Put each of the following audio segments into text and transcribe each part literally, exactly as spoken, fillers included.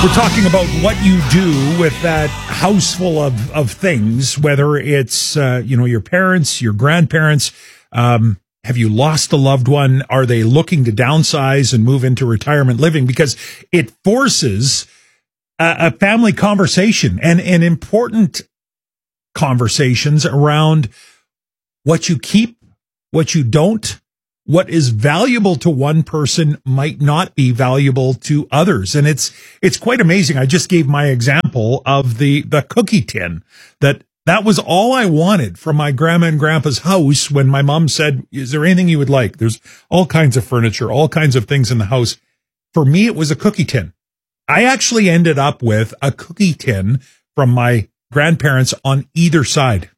We're talking about what you do with that house full of, of things, whether it's, uh, you know, your parents, your grandparents. Um, have you lost a loved one? Are they looking to downsize and move into retirement living? Because it forces a, a family conversation and, and important conversations around what you keep, what you don't. What is valuable to one person might not be valuable to others. And it's, it's quite amazing. I just gave my example of the, the cookie tin that that was all I wanted from my grandma and grandpa's house when my mom said, is there anything you would like? There's all kinds of furniture, all kinds of things in the house. For me, it was a cookie tin. I actually ended up with a cookie tin from my grandparents on either side.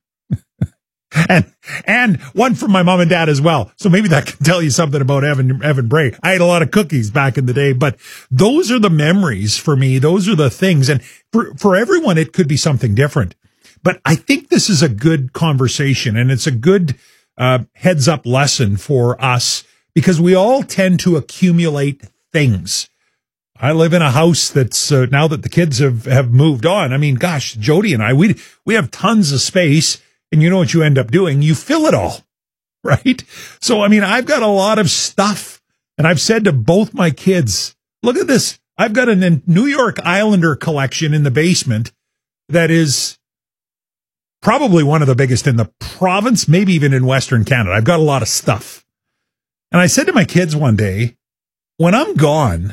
And, and one from my mom and dad as well. So maybe that can tell you something about Evan, Evan Bray. I ate a lot of cookies back in the day, but those are the memories for me. Those are the things. And for, for everyone, it could be something different. But I think this is a good conversation and it's a good, uh, heads up lesson for us because we all tend to accumulate things. I live in a house that's, uh, now that the kids have, have moved on. I mean, gosh, Jody and I, we, we have tons of space. And you know what you end up doing? You fill it all, right? So, I mean, I've got a lot of stuff. And I've said to both my kids, look at this. I've got a New York Islander collection in the basement that is probably one of the biggest in the province, maybe even in Western Canada. I've got a lot of stuff. And I said to my kids one day, when I'm gone,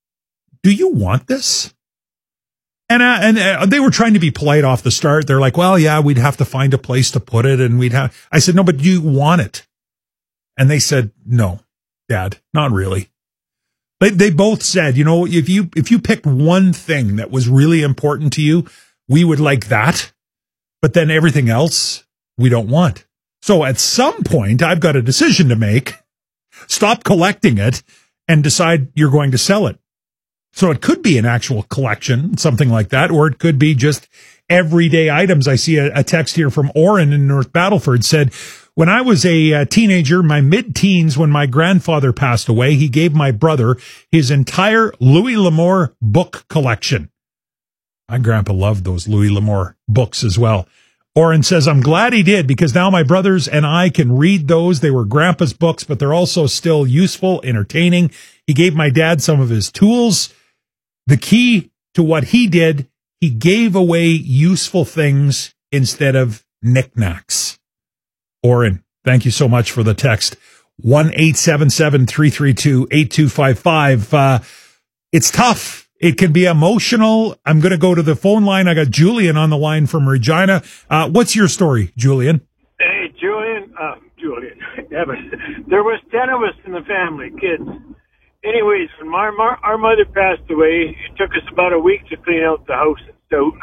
do you want this? And, uh, and uh, they were trying to be polite off the start. They're like, well, yeah, we'd have to find a place to put it. And we'd have, I said, no, but do you want it? And they said, no, Dad, not really. They, they both said, you know, if you, if you picked one thing that was really important to you, we would like that. But then everything else we don't want. So at some point I've got a decision to make, stop collecting it and decide you're going to sell it. So it could be an actual collection, something like that, or it could be just everyday items. I see a, a text here from Oren in North Battleford said, when I was a, a teenager, my mid-teens, when my grandfather passed away, he gave my brother his entire Louis L'Amour book collection. My grandpa loved those Louis L'Amour books as well. Oren says, I'm glad he did because now my brothers and I can read those. They were grandpa's books, but they're also still useful, entertaining. He gave my dad some of his tools. The key to what he did, he gave away useful things instead of knickknacks. Oren, thank you so much for the text. one eight seven seven, three three two, eight two five five. Uh, it's tough. It can be emotional. I'm going to go to the phone line. I got Julian on the line from Regina. Uh, what's your story, Julian? Hey, Julian. Uh, Julian. Evan. There was ten of us in the family, kids. Anyways, when my, my, our mother passed away, it took us about a week to clean out the house in Stoke.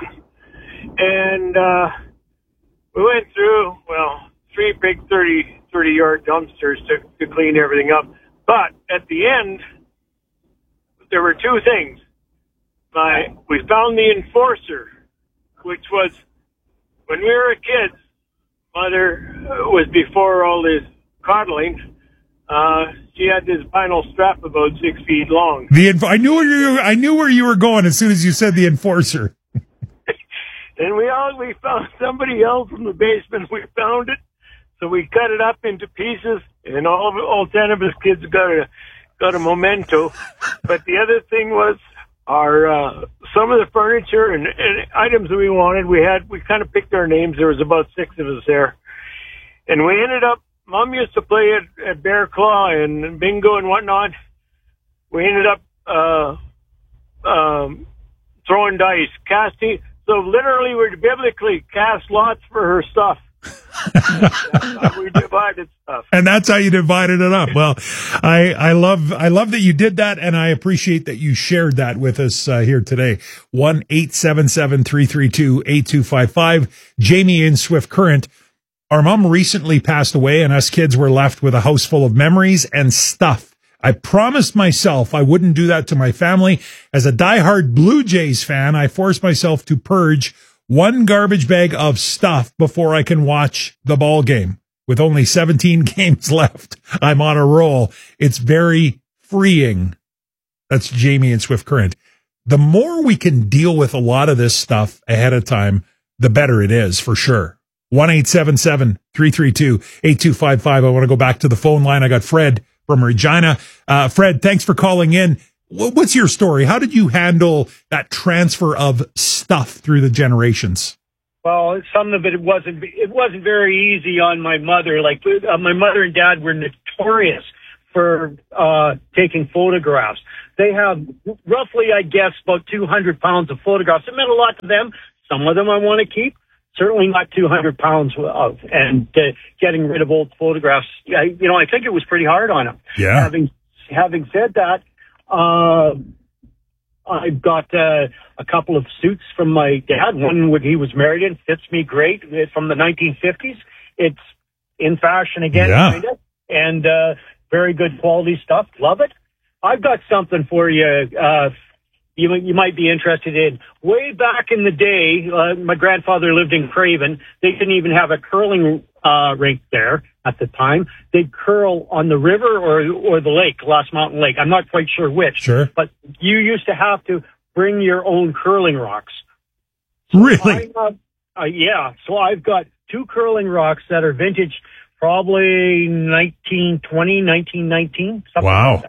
And uh, we went through, well, three big thirty, thirty-yard dumpsters to, to clean everything up. But at the end, there were two things. My, we found the Enforcer, which was, when we were kids, Mother was before all this coddling. Uh, she had this vinyl strap about six feet long. The I knew where you I knew where you were going as soon as you said the Enforcer. And we all we found somebody else from the basement. We found it, so we cut it up into pieces, and all of all ten of us kids got a got a memento. But the other thing was our uh, some of the furniture and, and items that we wanted. We had we kind of picked our names. There was about six of us there, and we ended up. Mom used to play at, at Bear Claw and bingo and whatnot. We ended up uh, um, throwing dice, casting. So literally, we biblically cast lots for her stuff. That's how we divided stuff, and that's how you divided it up. Well, I I love I love that you did that, and I appreciate that you shared that with us uh, here today. One eight seven seven three three two eight two five five. Jamie in Swift Current. Our mom recently passed away and us kids were left with a house full of memories and stuff. I promised myself I wouldn't do that to my family. As a diehard Blue Jays fan, I forced myself to purge one garbage bag of stuff before I can watch the ball game. With only seventeen games left, I'm on a roll. It's very freeing. That's Jamie in Swift Current. the more we can deal with a lot of this stuff ahead of time, the better it is for sure. one eight seven seven, three three two, eight two five five. I want to go back to the phone line. I got Fred from Regina. Uh, Fred, thanks for calling in. What's your story? How did you handle that transfer of stuff through the generations? Well, some of it wasn't, it wasn't very easy on my mother. Like, uh, my mother and dad were notorious for, uh, taking photographs. They have roughly, I guess, about two hundred pounds of photographs. It meant a lot to them. Some of them I want to keep. Certainly not two hundred pounds of, and uh, getting rid of old photographs. I, you know, I think it was pretty hard on them. Yeah. Having, having said that, uh, I've got uh, a couple of suits from my dad. One when he was married in fits me great. It's from the nineteen fifties. It's in fashion again, yeah. kind of, and uh, very good quality stuff. Love it. I've got something for you. Uh, you you might be interested in. Way back in the day, uh, my grandfather lived in Craven. They didn't even have a curling uh, rink there at the time. They'd curl on the river or or the lake, Lost Mountain Lake. I'm not quite sure which. Sure. But you used to have to bring your own curling rocks. Really? I, uh, uh, yeah. So I've got two curling rocks that are vintage, probably nineteen twenty, nineteen nineteen. Something Wow. Like that.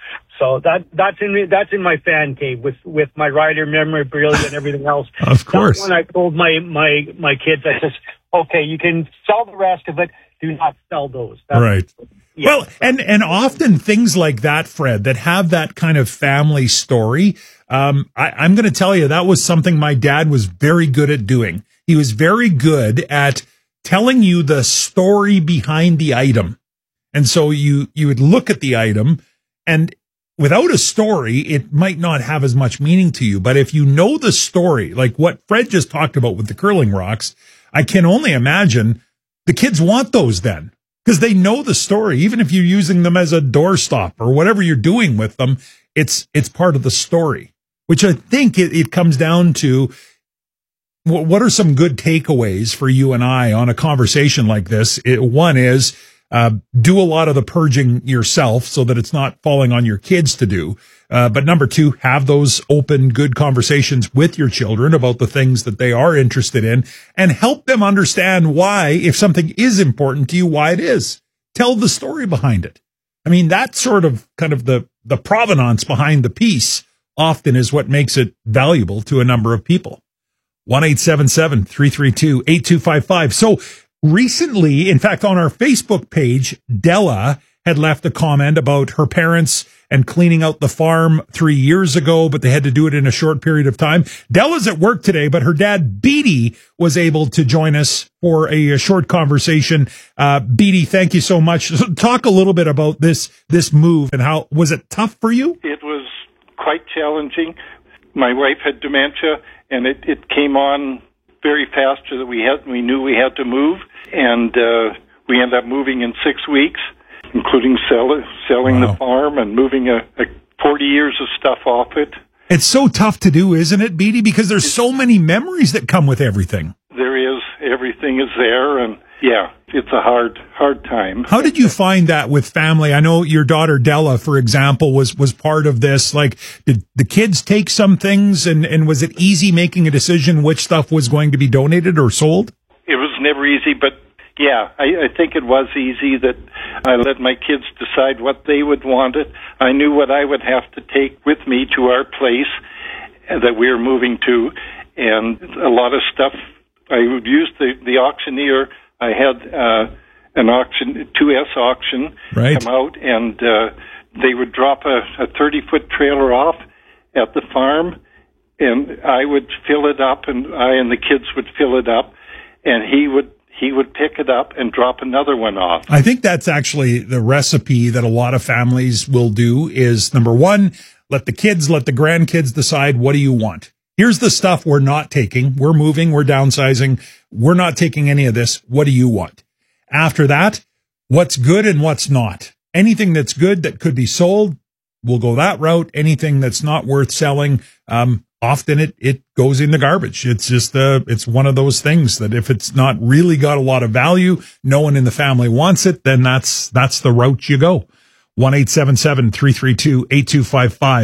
So that that's in that's in my fan cave with, with my rider memorabilia and everything else. Of course. That's when I told my, my, my kids, I says, okay, you can sell the rest of it. Do not sell those. That's, right. Yeah. Well, and, and often things like that, Fred, that have that kind of family story. Um, I, I'm going to tell you that was something my dad was very good at doing. He was very good at telling you the story behind the item. And so you, you would look at the item, and without a story, it might not have as much meaning to you. But if you know the story, like what Fred just talked about with the curling rocks, I can only imagine the kids want those then, because they know the story. Even if you're using them as a doorstop or whatever you're doing with them, it's it's part of the story, which I think it, it comes down to what are some good takeaways for you and I on a conversation like this. It, one is, Uh, do a lot of the purging yourself so that it's not falling on your kids to do. Uh, but number two, have those open, good conversations with your children about the things that they are interested in, and help them understand why, if something is important to you, why it is. Tell the story behind it. I mean, that sort of kind of the, the provenance behind the piece often is what makes it valuable to a number of people. one eight seven seven, three three two, eight two five five. So, recently, in fact, on our Facebook page, Della had left a comment about her parents and cleaning out the farm three years ago, but they had to do it in a short period of time. Della's at work today, but her dad, Beatty, was able to join us for a, a short conversation. Uh, Beatty, thank you so much. So talk a little bit about this, this move and how, was it tough for you? It was quite challenging. My wife had dementia, and it, it came on very fast that we had, we knew we had to move, and uh, we ended up moving in six weeks, including sell, selling wow. the farm and moving a, a forty years of stuff off it. It's so tough to do, isn't it, Beatty? Because there's so many memories that come with everything. There is. Everything is there, and yeah, it's a hard, hard time. How did you find that with family? I know your daughter Della, for example, was, was part of this. Like, did the kids take some things, and, and was it easy making a decision which stuff was going to be donated or sold? It was never easy, but yeah, I, I think it was easy that I let my kids decide what they would want it. I knew what I would have to take with me to our place that we were moving to, and a lot of stuff. I would use the, the auctioneer. I had uh, an auction, two S auction, right. come out, and uh, they would drop a thirty-foot trailer off at the farm, and I would fill it up, and I and the kids would fill it up, and he would he would pick it up and drop another one off. I think that's actually the recipe that a lot of families will do is, number one, let the kids, let the grandkids decide, what do you want? Here's the stuff we're not taking. We're moving. We're downsizing. We're not taking any of this. What do you want? After that, what's good and what's not. Anything that's good that could be sold, we'll go that route. Anything that's not worth selling, um, often it, it goes in the garbage. It's just, uh, it's one of those things that if it's not really got a lot of value, no one in the family wants it, then that's, that's the route you go. one eight seven seven, three three two, eight two five five.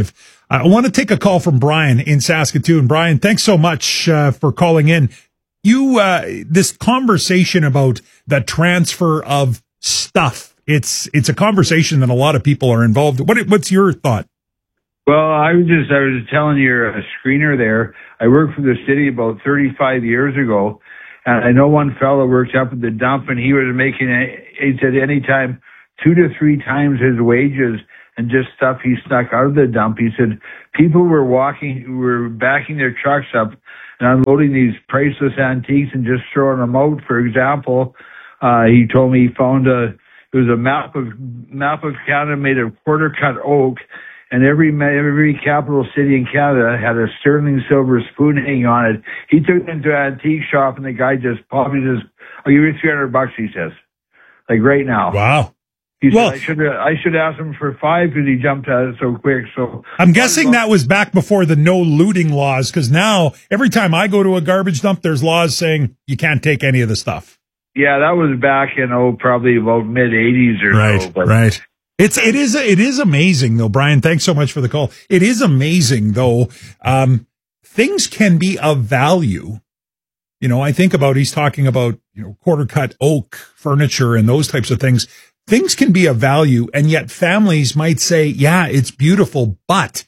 I want to take a call from Brian in Saskatoon. Brian, thanks so much uh, for calling in. You, uh, this conversation about the transfer of stuff, it's it's a conversation that a lot of people are involved in. What, what's your thought? Well, I was just, I was telling your uh, screener there, I worked for the city about thirty-five years ago, and I know one fellow worked up at the dump, and he was making, he said anytime two to three times his wages and just stuff he snuck out of the dump. He said people were walking, were backing their trucks up and unloading these priceless antiques and just throwing them out. For example, uh, he told me he found a, it was a map of, map of Canada made of quarter cut oak, and every, every capital city in Canada had a sterling silver spoon hanging on it. He took it into an antique shop, and the guy just probably just, I'll give you three hundred bucks, he says. Like right now. Wow. He said, well, I should I should ask him for five because he jumped at it so quick. So I'm guessing that was back before the no looting laws, because now every time I go to a garbage dump, there's laws saying you can't take any of the stuff. Yeah, that was back in, oh, probably about mid eighties or right, so. But right. It's, it is, it is amazing though, Brian. Thanks so much for the call. It is amazing though. Um, things can be of value. You know, I think about, he's talking about, you know, quarter cut oak furniture and those types of things. Things can be of value, and yet families might say, yeah, it's beautiful, but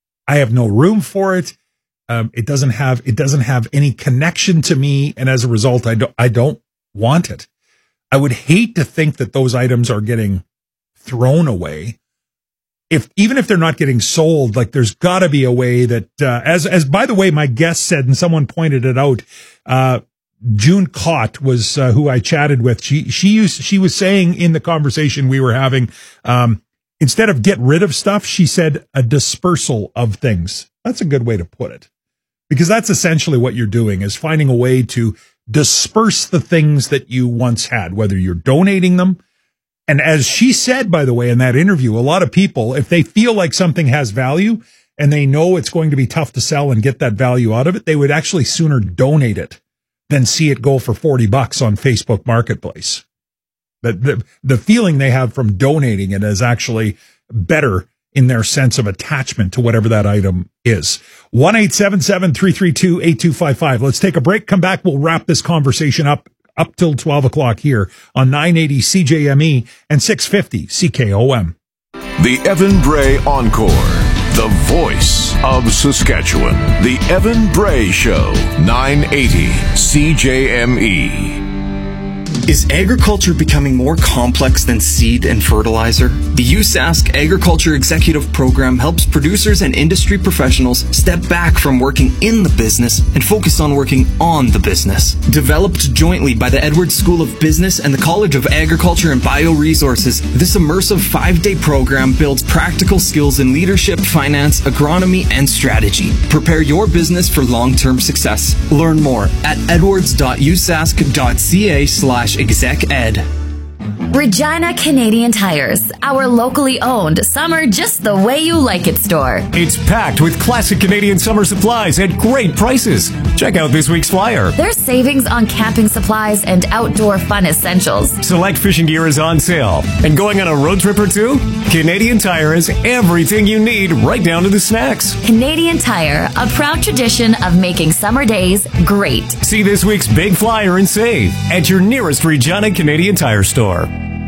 I have no room for it. Um, it doesn't have, it doesn't have any connection to me. And as a result, I don't, I don't want it. I would hate to think that those items are getting thrown away. If, even if they're not getting sold, like there's gotta be a way that, uh, as, as by the way, my guest said, and someone pointed it out, uh, June Cott was uh, who I chatted with. She she used she was saying in the conversation we were having, um, instead of get rid of stuff, she said a dispersal of things. That's a good way to put it, because that's essentially what you're doing, is finding a way to disperse the things that you once had, whether you're donating them. And as she said, by the way, in that interview, a lot of people, if they feel like something has value and they know it's going to be tough to sell and get that value out of it, they would actually sooner donate it than see it go for forty bucks on Facebook Marketplace. But the, the feeling they have from donating it is actually better in their sense of attachment to whatever that item is. one eight seven seven, three three two, eight two five five. Let's take a break, come back. We'll wrap this conversation up, up till twelve o'clock here on nine eighty C J M E and six fifty C K O M. The Evan Bray Encore. The voice of Saskatchewan. The Evan Bray Show. nine eighty C J M E. Is agriculture becoming more complex than seed and fertilizer? The U S A S C Agriculture Executive Program helps producers and industry professionals step back from working in the business and focus on working on the business. Developed jointly by the Edwards School of Business and the College of Agriculture and Bioresources, this immersive five-day program builds practical skills in leadership, finance, agronomy, and strategy. Prepare your business for long-term success. Learn more at edwards.usask.ca slash exec ed. Regina Canadian Tires, our locally owned summer just the way you like it store. It's packed with classic Canadian summer supplies at great prices. Check out this week's flyer. There's savings on camping supplies and outdoor fun essentials. Select fishing gear is on sale. And going on a road trip or two? Canadian Tire has everything you need, right down to the snacks. Canadian Tire, a proud tradition of making summer days great. See this week's big flyer and save at your nearest Regina Canadian Tire store.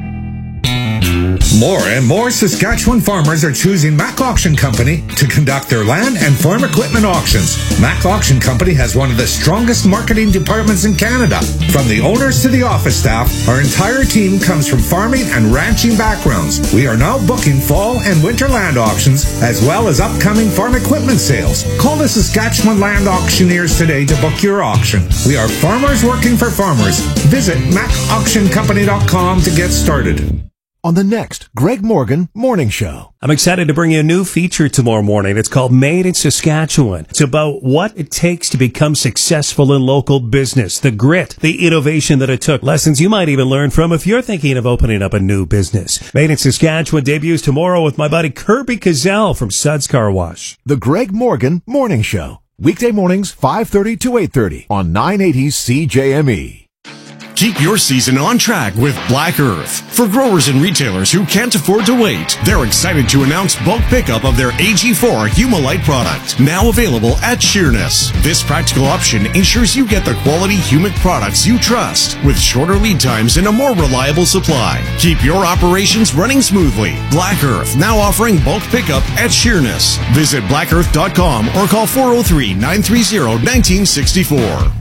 More and more Saskatchewan farmers are choosing Mac Auction Company to conduct their land and farm equipment auctions. Mac Auction Company has one of the strongest marketing departments in Canada. From the owners to the office staff, our entire team comes from farming and ranching backgrounds. We are now booking fall and winter land auctions, as well as upcoming farm equipment sales. Call the Saskatchewan Land Auctioneers today to book your auction. We are farmers working for farmers. Visit mac auction company dot com to get started. On the next Greg Morgan Morning Show. I'm excited to bring you a new feature tomorrow morning. It's called Made in Saskatchewan. It's about what it takes to become successful in local business, the grit, the innovation that it took, lessons you might even learn from if you're thinking of opening up a new business. Made in Saskatchewan debuts tomorrow with my buddy Kirby Cazell from Suds Car Wash. The Greg Morgan Morning Show. Weekday mornings, five thirty to eight thirty on nine eighty C J M E. Keep your season on track with Black Earth. For growers and retailers who can't afford to wait, they're excited to announce bulk pickup of their A G four Humulite product, now available at Sheerness. This practical option ensures you get the quality humic products you trust, with shorter lead times and a more reliable supply. Keep your operations running smoothly. Black Earth, now offering bulk pickup at Sheerness. Visit black earth dot com or call four oh three, nine three zero, one nine six four.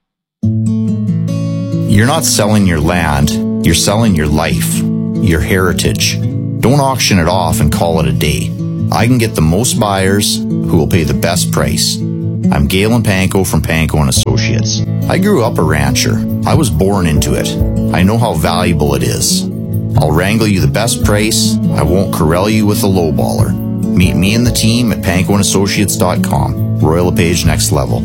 You're not selling your land, you're selling your life, your heritage. Don't auction it off and call it a day. I can get the most buyers who will pay the best price. I'm Galen Panko from Panko and Associates. I grew up a rancher. I was born into it. I know how valuable it is. I'll wrangle you the best price. I won't corral you with a lowballer. Meet me and the team at panko and associates dot com. Royal LePage Next Level.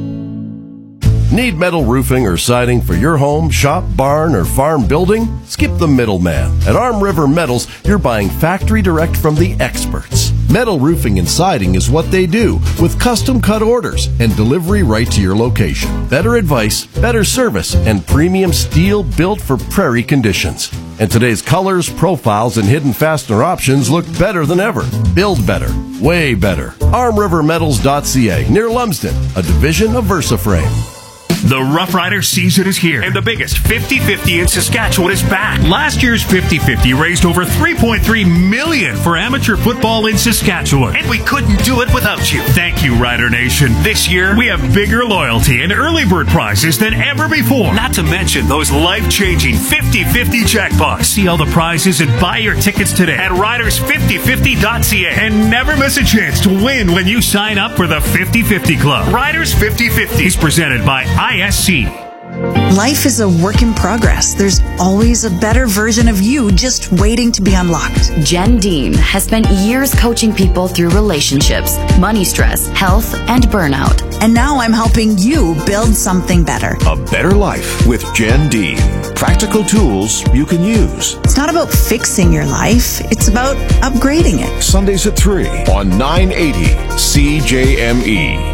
Need metal roofing or siding for your home, shop, barn, or farm building? Skip the middleman. At Arm River Metals, you're buying factory direct from the experts. Metal roofing and siding is what they do, with custom cut orders and delivery right to your location. Better advice, better service, and premium steel built for prairie conditions. And today's colors, profiles, and hidden fastener options look better than ever. Build better. Way better. arm river metals dot c a, near Lumsden, a division of VersaFrame. The Rough Rider season is here, and the biggest fifty fifty in Saskatchewan is back. Last year's fifty fifty raised over three point three million dollars for amateur football in Saskatchewan, and we couldn't do it without you. Thank you, Rider Nation. This year, we have bigger loyalty and early bird prizes than ever before. Not to mention those life-changing fifty fifty jackpots. See all the prizes and buy your tickets today at riders fifty fifty dot c a, and never miss a chance to win when you sign up for the fifty fifty Club. Riders fifty fifty is presented by I S C. Life is a work in progress. There's always a better version of you just waiting to be unlocked. Jen Dean has spent years coaching people through relationships, money stress, health, and burnout. And now I'm helping you build something better. A better life with Jen Dean. Practical tools you can use. It's not about fixing your life. It's about upgrading it. Sundays at three on nine eighty C J M E.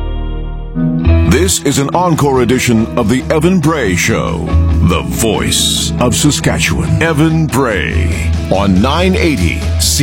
This is an encore edition of the Evan Bray Show, the voice of Saskatchewan. Evan Bray on nine eighty C